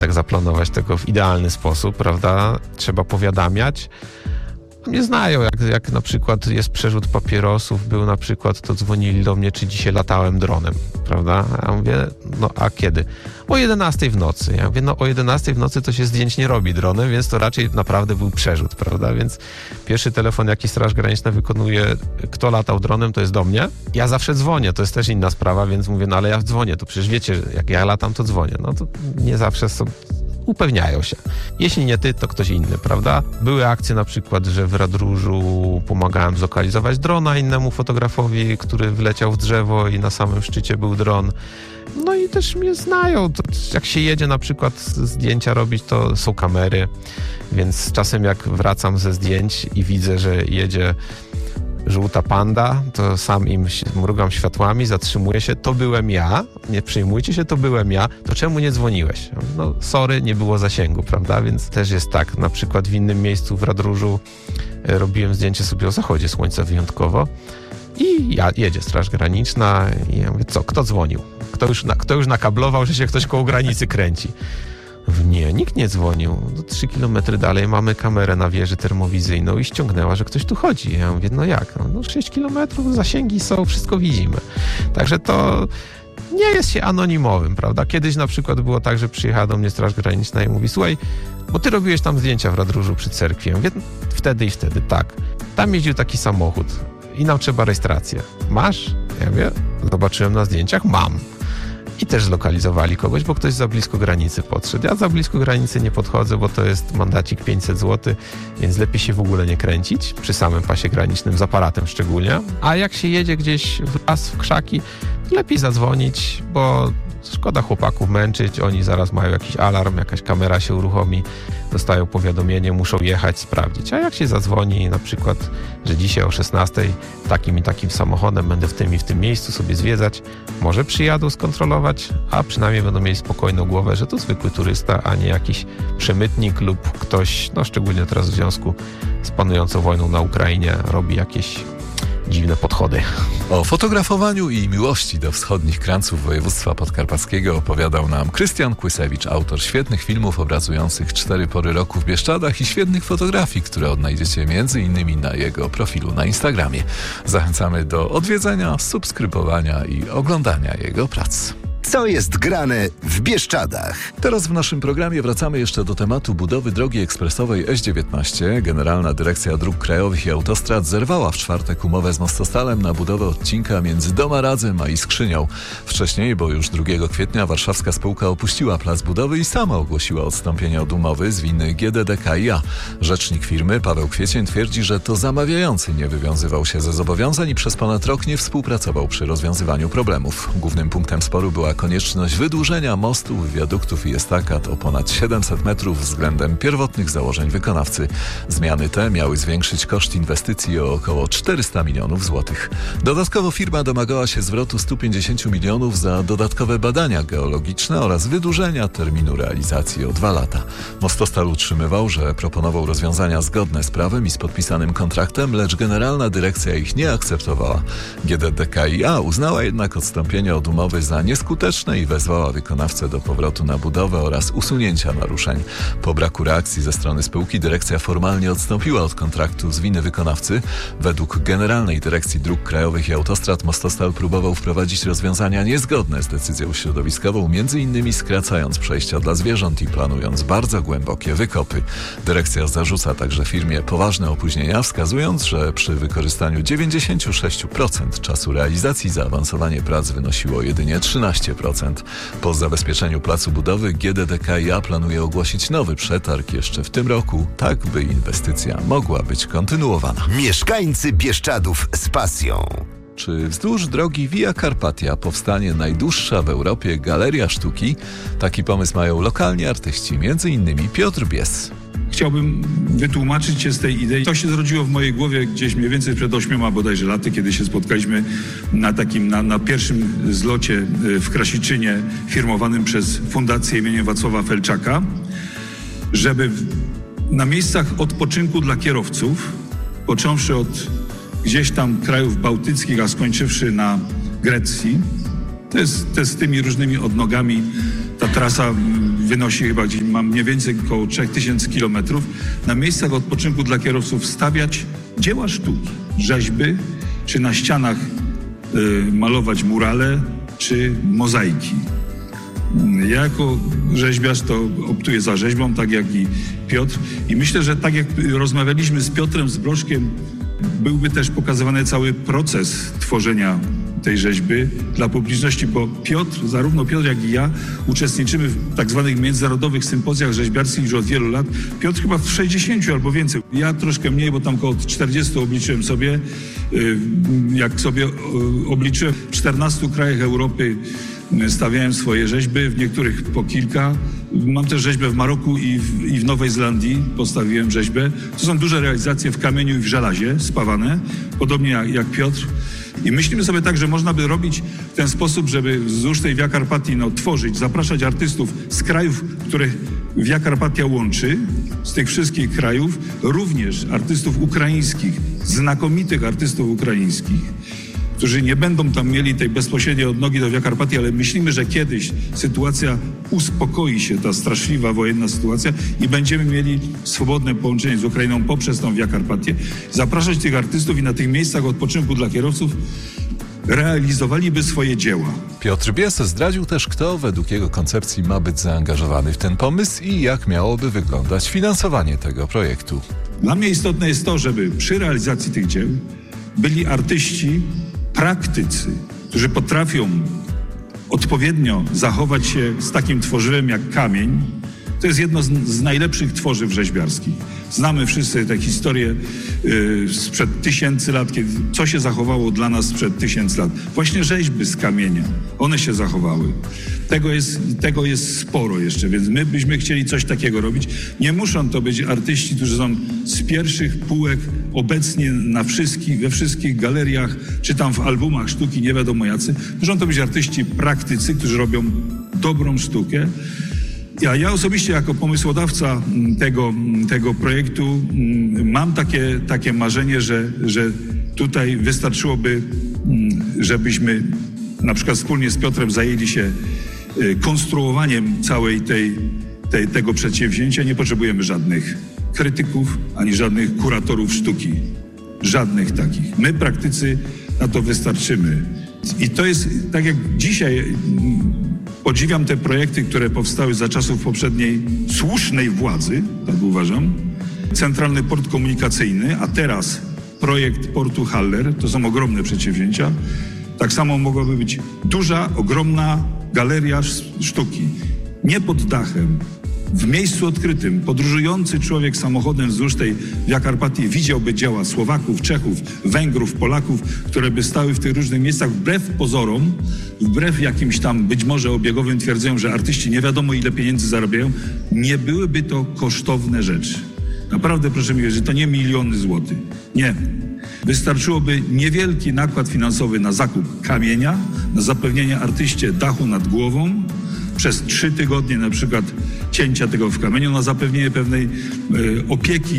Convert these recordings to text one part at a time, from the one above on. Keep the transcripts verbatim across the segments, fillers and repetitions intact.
tak zaplanować tego w idealny sposób, prawda? Trzeba powiadamiać. Mnie znają, jak, jak na przykład jest przerzut papierosów, był na przykład, to dzwonili do mnie, czy dzisiaj latałem dronem, prawda? Ja mówię, no a kiedy? O jedenastej w nocy. Ja mówię, no o jedenastej w nocy to się zdjęć nie robi dronem, więc to raczej naprawdę był przerzut, prawda? Więc pierwszy telefon, jaki Straż Graniczna wykonuje, kto latał dronem, to jest do mnie. Ja zawsze dzwonię, to jest też inna sprawa, więc mówię, no ale ja dzwonię, to przecież wiecie, jak ja latam, to dzwonię. No to nie zawsze są... upewniają się. Jeśli nie ty, to ktoś inny, prawda? Były akcje na przykład, że w Radróżu pomagałem zlokalizować drona innemu fotografowi, który wleciał w drzewo i na samym szczycie był dron. No i też mnie znają. To jak się jedzie na przykład zdjęcia robić, to są kamery, więc czasem jak wracam ze zdjęć i widzę, że jedzie żółta panda, to sam im mrugam światłami, zatrzymuję się, to byłem ja, nie przejmujcie się, to byłem ja, to czemu nie dzwoniłeś? No sorry, nie było zasięgu, prawda? Więc też jest tak, na przykład w innym miejscu w Radróżu e, robiłem zdjęcie sobie o zachodzie słońca wyjątkowo i ja, jedzie Straż Graniczna i ja mówię, co, kto dzwonił? Kto już, na, kto już nakablował, że się ktoś koło granicy kręci? Nie, nikt nie dzwonił. No, trzy kilometry dalej mamy kamerę na wieży termowizyjną i ściągnęła, że ktoś tu chodzi. Ja mówię, no jak? No sześć kilometrów, zasięgi są, wszystko widzimy. Także to nie jest się anonimowym, prawda? Kiedyś na przykład było tak, że przyjechała do mnie Straż Graniczna i mówi, słuchaj, bo ty robiłeś tam zdjęcia w Radróżu przy cerkwi. Ja mówię, wtedy i wtedy, tak. Tam jeździł taki samochód i nam trzeba rejestrację. Masz? Ja mówię, zobaczyłem na zdjęciach, mam. I też zlokalizowali kogoś, bo ktoś za blisko granicy podszedł. Ja za blisko granicy nie podchodzę, bo to jest mandacik pięćset złotych, więc lepiej się w ogóle nie kręcić, przy samym pasie granicznym, z aparatem szczególnie. A jak się jedzie gdzieś w las, w krzaki, lepiej zadzwonić, bo szkoda chłopaków męczyć, oni zaraz mają jakiś alarm, jakaś kamera się uruchomi, dostają powiadomienie, muszą jechać, sprawdzić. A jak się zadzwoni na przykład, że dzisiaj o szesnastej takim i takim samochodem będę w tym i w tym miejscu sobie zwiedzać, może przyjadą skontrolować, a przynajmniej będą mieli spokojną głowę, że to zwykły turysta, a nie jakiś przemytnik lub ktoś, no szczególnie teraz w związku z panującą wojną na Ukrainie, robi jakieś dziwne podchody. O fotografowaniu i miłości do wschodnich krańców województwa podkarpackiego opowiadał nam Krystian Kłysewicz, autor świetnych filmów obrazujących cztery pory roku w Bieszczadach i świetnych fotografii, które odnajdziecie między innymi na jego profilu na Instagramie. Zachęcamy do odwiedzenia, subskrybowania i oglądania jego prac. Co jest grane w Bieszczadach? Teraz w naszym programie wracamy jeszcze do tematu budowy drogi ekspresowej S dziewiętnaście. Generalna Dyrekcja Dróg Krajowych i Autostrad zerwała w czwartek umowę z Mostostalem na budowę odcinka między Domaradzem a Iskrzynią. Wcześniej, bo już drugiego kwietnia, warszawska spółka opuściła plac budowy i sama ogłosiła odstąpienie od umowy z winy G D D K i A. Rzecznik firmy Paweł Kwiecień twierdzi, że to zamawiający nie wywiązywał się ze zobowiązań i przez ponad rok nie współpracował przy rozwiązywaniu problemów. Głównym punktem sporu była konieczność wydłużenia mostów, wiaduktów i estakad o ponad siedemset metrów względem pierwotnych założeń wykonawcy. Zmiany te miały zwiększyć koszt inwestycji o około czterysta milionów złotych. Dodatkowo firma domagała się zwrotu stu pięćdziesięciu milionów za dodatkowe badania geologiczne oraz wydłużenia terminu realizacji o dwa lata. Mostostal utrzymywał, że proponował rozwiązania zgodne z prawem i z podpisanym kontraktem, lecz Generalna Dyrekcja ich nie akceptowała. G D D K i A uznała jednak odstąpienie od umowy za nieskuteczne i wezwała wykonawcę do powrotu na budowę oraz usunięcia naruszeń. Po braku reakcji ze strony spółki dyrekcja formalnie odstąpiła od kontraktu z winy wykonawcy. Według Generalnej Dyrekcji Dróg Krajowych i Autostrad Mostostal próbował wprowadzić rozwiązania niezgodne z decyzją środowiskową, między innymi skracając przejścia dla zwierząt i planując bardzo głębokie wykopy. Dyrekcja zarzuca także firmie poważne opóźnienia, wskazując, że przy wykorzystaniu dziewięćdziesiąt sześć procent czasu realizacji zaawansowanie prac wynosiło jedynie trzynaście procent. Po zabezpieczeniu placu budowy G D D K i A planuje ogłosić nowy przetarg jeszcze w tym roku, tak by inwestycja mogła być kontynuowana. Mieszkańcy Bieszczadów z pasją. Czy wzdłuż drogi Via Carpatia powstanie najdłuższa w Europie galeria sztuki? Taki pomysł mają lokalni artyści, między innymi Piotr Bies. Chciałbym wytłumaczyć się z tej idei. To się zrodziło w mojej głowie gdzieś mniej więcej przed ośmioma bodajże laty, kiedy się spotkaliśmy na takim, na, na pierwszym zlocie w Krasiczynie firmowanym przez Fundację imienia Wacława Felczaka, żeby w, na miejscach odpoczynku dla kierowców, począwszy od gdzieś tam krajów bałtyckich, a skończywszy na Grecji, to jest, to jest z tymi różnymi odnogami ta trasa wynosi chyba gdzieś, mam mniej więcej około trzy tysiące kilometrów, na miejscach odpoczynku dla kierowców stawiać dzieła sztuki, rzeźby, czy na ścianach y, malować murale, czy mozaiki. Ja jako rzeźbiarz to optuję za rzeźbą, tak jak i Piotr. I myślę, że tak jak rozmawialiśmy z Piotrem Zbrożkiem, byłby też pokazywany cały proces tworzenia tej rzeźby dla publiczności, bo Piotr, zarówno Piotr, jak i ja uczestniczymy w tak zwanych międzynarodowych sympozjach rzeźbiarskich już od wielu lat. Piotr chyba w sześćdziesięciu albo więcej. Ja troszkę mniej, bo tam około czterdziestu obliczyłem sobie. Jak sobie obliczyłem, w czternastu krajach Europy stawiałem swoje rzeźby, w niektórych po kilka. Mam też rzeźbę w Maroku i w, i w Nowej Zelandii postawiłem rzeźbę. To są duże realizacje w kamieniu i w żelazie spawane, podobnie jak, jak Piotr. I myślimy sobie tak, że można by robić w ten sposób, żeby wzdłuż tej Via Carpatii no, tworzyć, zapraszać artystów z krajów, których Via Carpatia łączy, z tych wszystkich krajów, również artystów ukraińskich, znakomitych artystów ukraińskich, którzy nie będą tam mieli tej bezpośredniej odnogi do Via Carpatii, ale myślimy, że kiedyś sytuacja uspokoi się, ta straszliwa wojenna sytuacja i będziemy mieli swobodne połączenie z Ukrainą poprzez tą Via Carpatię. Zapraszać tych artystów i na tych miejscach odpoczynku dla kierowców realizowaliby swoje dzieła. Piotr Bies zdradził też, kto według jego koncepcji ma być zaangażowany w ten pomysł i jak miałoby wyglądać finansowanie tego projektu. Dla mnie istotne jest to, żeby przy realizacji tych dzieł byli artyści, praktycy, którzy potrafią odpowiednio zachować się z takim tworzywem jak kamień. To jest jedno z, z najlepszych tworzyw rzeźbiarskich. Znamy wszyscy tę historię yy, sprzed tysięcy lat, kiedy, co się zachowało dla nas sprzed tysięcy lat. Właśnie rzeźby z kamienia, one się zachowały. Tego jest, tego jest sporo jeszcze, więc my byśmy chcieli coś takiego robić. Nie muszą to być artyści, którzy są z pierwszych półek obecnie na wszystkich, we wszystkich galeriach, czy tam w albumach sztuki, nie wiadomo jacy. Muszą to być artyści praktycy, którzy robią dobrą sztukę. Ja, ja osobiście jako pomysłodawca tego, tego projektu mam takie, takie marzenie, że, że tutaj wystarczyłoby, żebyśmy na przykład wspólnie z Piotrem zajęli się konstruowaniem całej tej, tej, tego przedsięwzięcia. Nie potrzebujemy żadnych krytyków, ani żadnych kuratorów sztuki. Żadnych takich. My, praktycy, na to wystarczymy. I to jest, tak jak dzisiaj podziwiam te projekty, które powstały za czasów poprzedniej słusznej władzy, tak uważam. Centralny Port Komunikacyjny, a teraz projekt portu Haller, to są ogromne przedsięwzięcia. Tak samo mogłaby być duża, ogromna galeria sztuki. Nie pod dachem, w miejscu odkrytym. Podróżujący człowiek samochodem wzdłuż tej Via Carpatii widziałby dzieła Słowaków, Czechów, Węgrów, Polaków, które by stały w tych różnych miejscach wbrew pozorom, wbrew jakimś tam być może obiegowym twierdzeniom, że artyści nie wiadomo ile pieniędzy zarabiają. Nie byłyby to kosztowne rzeczy. Naprawdę proszę mi wierzyć, że to nie miliony złotych. Nie. Wystarczyłoby niewielki nakład finansowy na zakup kamienia, na zapewnienie artyście dachu nad głową, przez trzy tygodnie na przykład cięcia tego w kamieniu, na zapewnienie pewnej e, opieki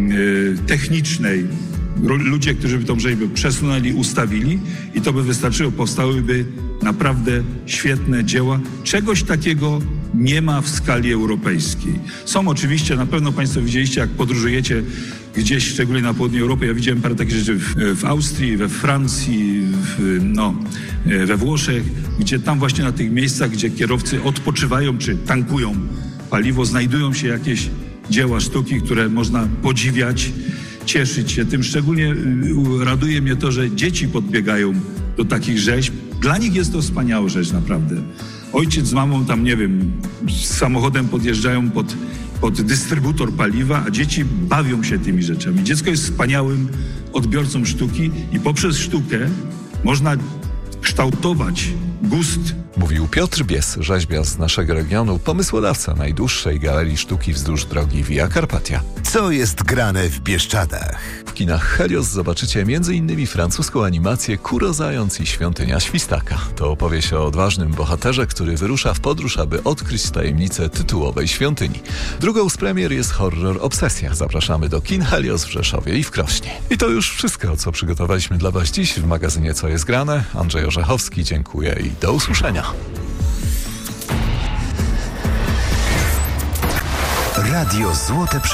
e, technicznej. Ludzie, którzy by tą rzeźbę przesunęli, ustawili i to by wystarczyło. Powstałyby naprawdę świetne dzieła. Czegoś takiego nie ma w skali europejskiej. Są oczywiście, na pewno Państwo widzieliście, jak podróżujecie gdzieś, szczególnie na południu Europy. Ja widziałem parę takich rzeczy w, w Austrii, we Francji, w, no, we Włoszech, gdzie tam właśnie na tych miejscach, gdzie kierowcy odpoczywają czy tankują paliwo, znajdują się jakieś dzieła sztuki, które można podziwiać, cieszyć się tym. Szczególnie raduje mnie to, że dzieci podbiegają do takich rzeźb. Dla nich jest to wspaniała rzecz, naprawdę. Ojciec z mamą tam, nie wiem, z samochodem podjeżdżają pod, pod dystrybutor paliwa, a dzieci bawią się tymi rzeczami. Dziecko jest wspaniałym odbiorcą sztuki i poprzez sztukę można kształtować gust. Mówił Piotr Bies, rzeźbiarz z naszego regionu, pomysłodawca najdłuższej galerii sztuki wzdłuż drogi Via Carpatia. Co jest grane w Bieszczadach? W kinach Helios zobaczycie między innymi francuską animację Kuro Zając i Świątynia Świstaka. To opowieść o odważnym bohaterze, który wyrusza w podróż, aby odkryć tajemnicę tytułowej świątyni. Drugą z premier jest horror Obsesja. Zapraszamy do kin Helios w Rzeszowie i w Krośnie. I to już wszystko, co przygotowaliśmy dla Was dziś w magazynie Co jest grane. Andrzej Orzechowski, dziękuję i do usłyszenia. Radio Złote